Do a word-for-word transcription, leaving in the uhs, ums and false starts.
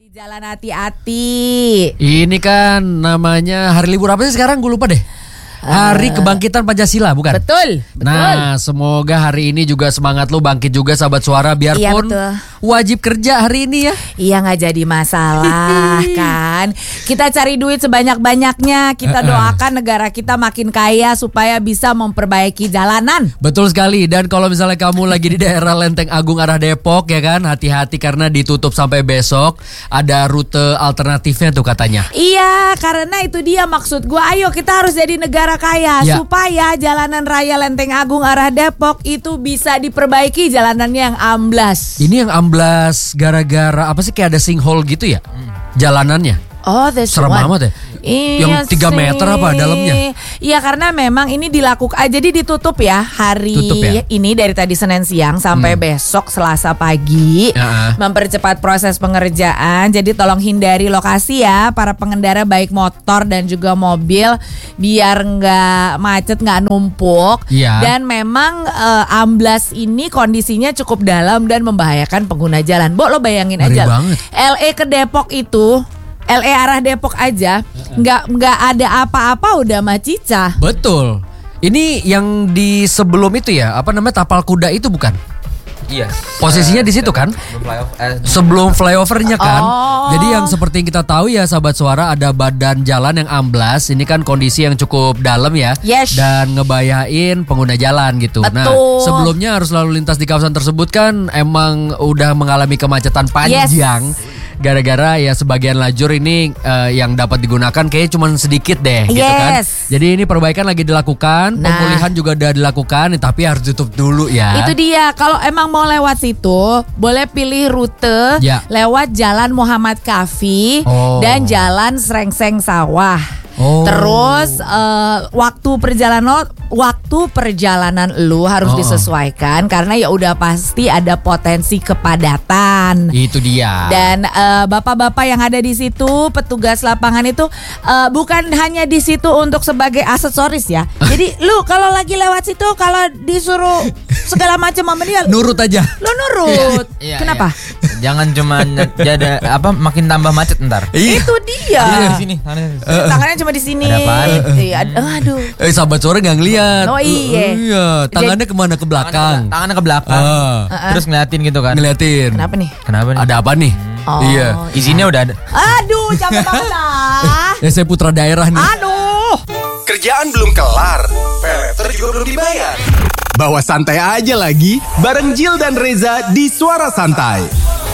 Di jalan hati-hati. Ini kan namanya hari libur apa sih sekarang? Gue lupa deh. Hari Kebangkitan Pancasila bukan? Betul, betul. Nah, semoga hari ini juga semangat lu bangkit juga sahabat suara. Biarpun Iya, wajib kerja hari ini ya. Iya, gak jadi masalah kan. Kita cari duit sebanyak-banyaknya. Kita doakan negara kita makin kaya supaya bisa memperbaiki jalanan. Betul sekali. Dan kalau misalnya kamu lagi di daerah Lenteng Agung arah Depok ya kan, hati-hati karena ditutup sampai besok. Ada rute alternatifnya tuh katanya. Iya, karena itu dia maksud gue. Ayo kita harus jadi negara kaya Ya. supaya jalanan raya Lenteng Agung arah Depok itu bisa diperbaiki jalanannya yang amblas. Ini yang amblas gara-gara apa sih, kayak ada sinkhole gitu ya jalanannya. Oh, that's Serem one. amat ya. Iya Yang tiga sih. meter apa dalamnya? Iya, karena memang ini dilakukan. Ah, jadi ditutup ya hari Tutup ya? ini dari tadi Senin siang sampai Hmm. besok Selasa pagi. Ya. Mempercepat proses pengerjaan. Jadi tolong hindari lokasi ya para pengendara baik motor dan juga mobil biar nggak macet, nggak numpuk. Iya. Dan memang eh, amblas ini kondisinya cukup dalam dan membahayakan pengguna jalan. Bo, lo bayangin Ngeri aja. banget. L A ke Depok itu L A arah Depok aja nggak nggak ada apa-apa udah macica. Betul. Ini yang di sebelum itu ya, apa namanya, tapal kuda itu bukan? Iya. Posisinya di situ kan? Sebelum flyovernya kan. Oh. Jadi yang seperti yang kita tahu ya sahabat suara, ada badan jalan yang amblas. Ini kan kondisi yang cukup dalam ya. Yes. Dan ngebayain pengguna jalan gitu. Nah, Betul. sebelumnya harus lalu lintas di kawasan tersebut kan emang udah mengalami kemacetan panjang. Gara-gara ya sebagian lajur ini eh, yang dapat digunakan kayaknya cuma sedikit deh gitu kan. Yes. Jadi ini perbaikan lagi dilakukan, Nah. pemulihan juga udah dilakukan, tapi harus tutup dulu ya. Itu dia, kalau emang mau lewat situ boleh pilih rute Ya. lewat Jalan Muhammad Kafi Oh. dan Jalan Srengseng Sawah. Oh. Terus eh, waktu perjalanan waktu perjalanan lu harus Oh. disesuaikan karena ya udah pasti ada potensi kepadatan. Itu dia. Dan eh, bapak-bapak yang ada di situ, petugas lapangan itu eh, bukan hanya di situ untuk sebagai aksesoris ya. Jadi lu kalau lagi lewat situ, kalau disuruh segala macam sama dia, Nurut aja. lu nurut. Iya, Kenapa? iya. Jangan cuma jadi apa makin tambah macet ntar. Iya. Itu dia. Tangannya di sini, tangannya di sini. Tangannya cuma di sini. Ada apaan? Iya, ad- aduh. Eh sahabat suara nggak ngeliat. Oh, iya. Eh, iya. Tangannya kemana, ke belakang? Tangannya ke belakang. Ah. Terus ngeliatin gitu kan. Ngeliatin. Kenapa nih? Kenapa nih? Ada apa nih? Oh. Iya. Isinya udah ada. Aduh, capek banget ah. Ya saya putra daerah nih. Aduh. Kerjaan belum kelar, peleter juga belum dibayar. Bawa santai aja lagi, bareng Jill dan Reza di Suara Santai.